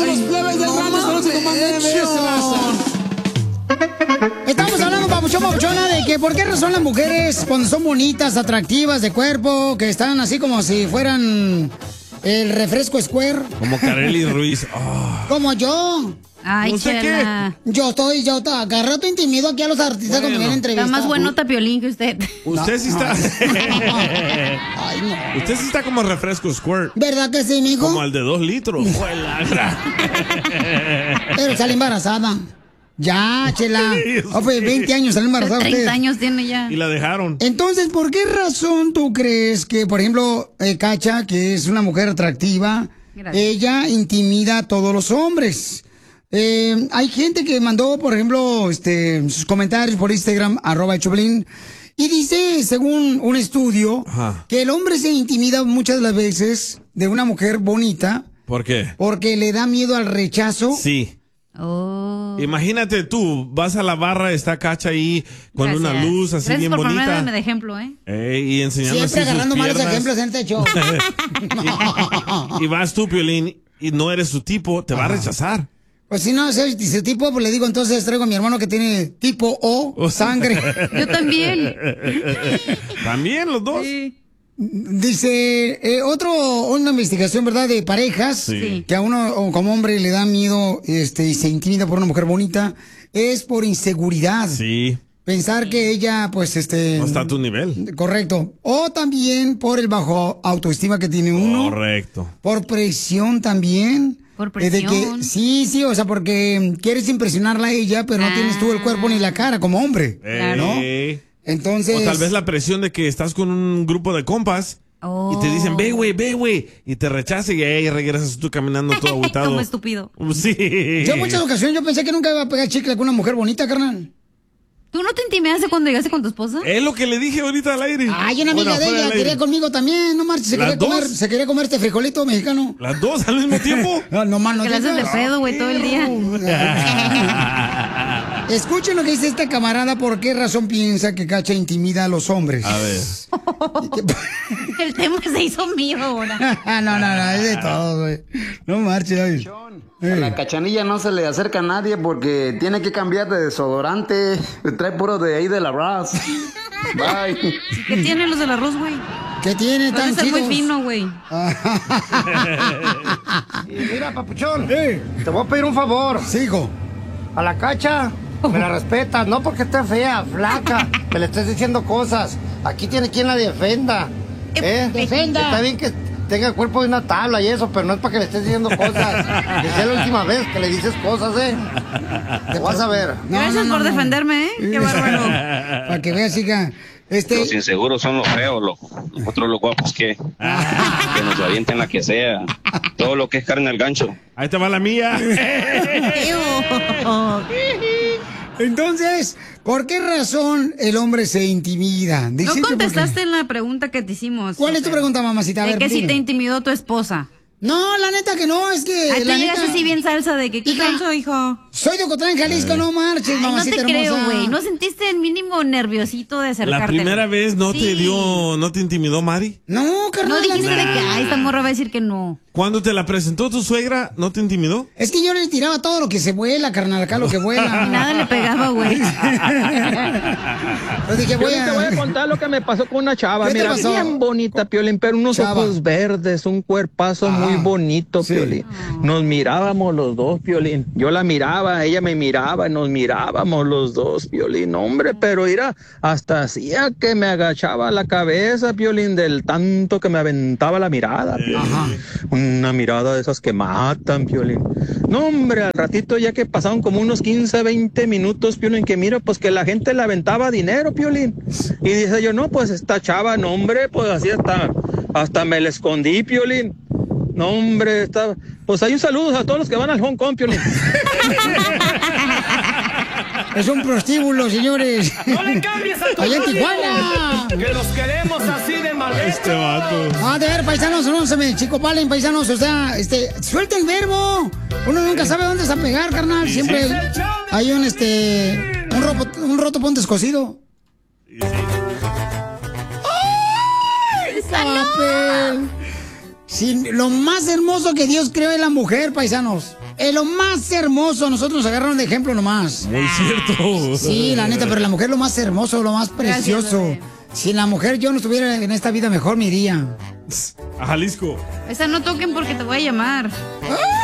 los plebes del radio son los que comandan el show. Estamos hablando, papuchona, de que por qué razón las mujeres, cuando son bonitas, atractivas de cuerpo, que están así como si fueran el refresco Square. Como Kareli Ruiz. Oh. Como yo. Ay, ¿No sé Chela. Yo cada rato intimido aquí a los artistas cuando vienen a entrevistar. Está más buenota Piolín que usted. Usted sí está. Ay, no. Usted sí está como refresco Squirt. ¿Verdad que sí, mijo? Como el de 2 litros. Pero sale embarazada. Ya, Chela. Oh, pues 20 años sale embarazada 30 usted. años tiene ya. Y la dejaron. Entonces, ¿por qué razón tú crees que, por ejemplo, Cacha, que es una mujer atractiva, Gracias. ella intimida a todos los hombres? Hay gente que mandó, por ejemplo, sus comentarios por Instagram, @Choplin, y dice, según un estudio, Ajá. que el hombre se intimida muchas de las veces de una mujer bonita ¿Por qué? porque le da miedo al rechazo. Sí. Oh. Imagínate tú, vas a la barra, está Cacha ahí con Gracias. una luz así Gracias bien por bonita. ponerme de ejemplo, ¿eh? Y enseñando Siempre así agarrando sus malos piernas. ejemplos en este show. Y vas tú, Piolín, y no eres su tipo, te va a rechazar. Pues si no soy su tipo, pues le digo, entonces traigo a mi hermano que tiene tipo O, sangre. Yo también. También los dos. Sí. Dice, una investigación, ¿verdad?, de parejas, Sí. que a uno o como hombre le da miedo y se intimida por una mujer bonita, es por inseguridad. Sí. Pensar que ella, pues, No está a tu nivel. correcto. O también por el bajo autoestima que tiene uno. Correcto. Por presión también. Por De que, presión. sí, o sea, porque quieres impresionarla a ella, pero no tienes tú el cuerpo ni la cara como hombre. Claro. Entonces. O tal vez la presión de que estás con un grupo de compas y te dicen, ve, güey, y te rechaza y ahí regresas tú caminando todo agüitado. Como estúpido. Sí. Yo en muchas ocasiones yo pensé que nunca iba a pegar chicle con una mujer bonita, carnal. ¿Tú no te intimidaste cuando llegaste con tu esposa? Es lo que le dije ahorita al aire. Ay, una amiga Bueno, de fuera ella del aire. quería conmigo también, no marches, se ¿Las quería comer, dos? se quería comer este frijolito mexicano. ¿Las dos al mismo tiempo? No más no Que la haces de digas. pedo, güey, todo el día. Escuchen lo que dice esta camarada, por qué razón piensa que Cacha intimida a los hombres. A ver. El tema se hizo mío ahora. No, es de todo, güey. No marches, David. A la Cachanilla no se le acerca a nadie porque tiene que cambiar de desodorante. Trae puro de ahí de la Ross. Bye. ¿Qué tienen los del arroz, güey? ¿Qué tiene Puede tan ser muy chidos? fino, güey. Y mira, papuchón, Eh, te voy a pedir un favor. sí, hijo. A la Cacha, me la respetas, no porque esté fea, flaca, que le estés diciendo cosas. Aquí tiene quien la defienda. Defenda. Está bien que tenga el cuerpo de una tabla y eso, pero no es para que le estés diciendo cosas. Que sea la última vez que le dices cosas, Te vas a ver. Gracias por defenderme, ¿eh? Qué bárbaro. Para que veas, hija. Los inseguros son los feos, nosotros los guapos que nos avienten la que sea. Todo lo que es carne al gancho. Ahí te va la mía. Entonces, ¿por qué razón el hombre se intimida? No Dícete por qué. contestaste en la pregunta que te hicimos. ¿Cuál es tu pregunta, mamacita? A De ver, que si dime. te intimidó tu esposa. No, la neta que no, es que Ay, tú la llegas neta... así bien salsa de que ¿qué Hija, canso, hijo? Soy de Ocotlán, Jalisco, no marches, Ay, no mamacita te creo, hermosa. güey. ¿No sentiste el mínimo nerviosito de acercarte? La primera vez no te intimidó Mari. No, carnal. No dijiste la de neta. que, ay, esta morra va a decir que no. Cuando te la presentó tu suegra, ¿no te intimidó? Es que yo le tiraba todo lo que se vuela, carnal, acá lo que vuela. Y nada le pegaba, güey. Yo dije, Piolín, te voy a contar lo que me pasó con una chava. ¿Qué te Mira, pasó? bien bonita, Piolín, pero unos Chava. ojos verdes, un cuerpazo muy bonito, sí. Piolín. Nos mirábamos los dos, Piolín. Yo la miraba, ella me miraba, nos mirábamos los dos, Piolín. Hombre, pero mira, hasta hacía que me agachaba la cabeza, Piolín, del tanto que me aventaba la mirada, Piolín. Ajá. Una mirada de esas que matan, Piolín. No, hombre, al ratito ya que pasaron como unos 15, 20 minutos, Piolín, que mira, pues que la gente le aventaba dinero, Piolín. Y dice yo, no, pues esta chava, no, hombre, pues así hasta me la escondí, Piolín. No, hombre, pues hay un saludo a todos los que van al Hong Kong, Piolín. Es un prostíbulo, señores. ¡No le cambies a tu Allá en radio! Tijuana. ¡Que los queremos así de malditos! Este vato. Ah, de ver, paisanos, no se me chico palen, paisanos, o sea, suelta el verbo. Uno nunca sabe dónde se va a pegar, carnal. Siempre hay un roto pon descosido. ¡Ay, papel! Sí, lo más hermoso que Dios creó es la mujer, paisanos. es lo más hermoso. Nosotros nos agarraron de ejemplo nomás. Muy cierto. Sí, la neta, pero la mujer es lo más hermoso, lo más precioso. Gracias, si la mujer yo no estuviera en esta vida, mejor me iría. A Jalisco. Esa no toquen porque te voy a llamar. ¡Ay!